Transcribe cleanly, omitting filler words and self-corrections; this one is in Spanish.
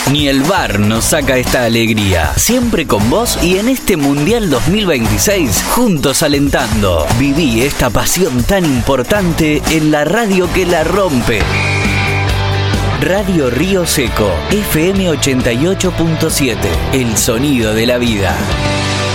Ni el VAR nos saca esta alegría. Siempre con vos y en este Mundial 2026, juntos alentando. Viví esta pasión tan importante en la radio que la rompe. Radio Río Seco, FM 88.7, el sonido de la vida.